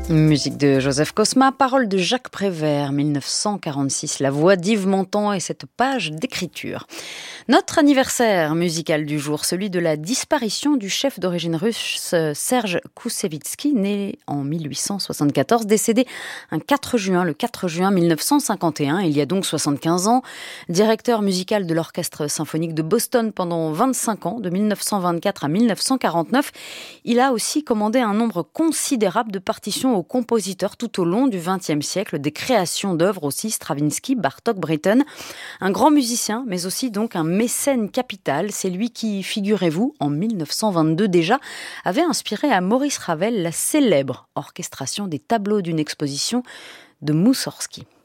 Musique de Joseph Cosma, paroles de Jacques Prévert, 1946, la voix d'Yves Montand et cette page d'écriture. Notre anniversaire musical du jour, celui de la disparition du chef d'origine russe Serge Koussevitzky, né en 1874, décédé le 4 juin 1951, il y a donc 75 ans. Directeur musical de l'Orchestre symphonique de Boston pendant 25 ans, de 1924 à 1949, il a aussi commandé un nombre considérable de partitions aux compositeurs tout au long du XXe siècle, des créations d'œuvres aussi, Stravinsky, Bartók, Britten. Un grand musicien, mais aussi donc un mécène capital. C'est lui qui, figurez-vous, en 1922 déjà, avait inspiré à Maurice Ravel la célèbre orchestration des tableaux d'une exposition de Moussorgsky.